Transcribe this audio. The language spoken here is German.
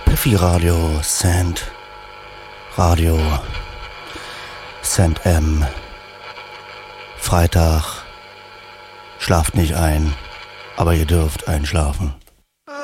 Piffy Radio, Sand Radio, Sand M. Freitag, schlaft nicht ein, aber ihr dürft einschlafen.